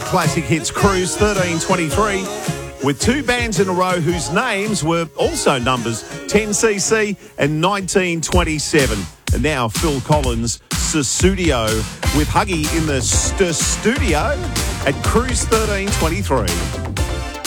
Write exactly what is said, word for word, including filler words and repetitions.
Classic Hits Cruise thirteen twenty-three with two bands in a row whose names were also numbers ten C C and nineteen twenty-seven. And now Phil Collins, Sussudio with Huggy in the st- studio at Cruise thirteen twenty-three.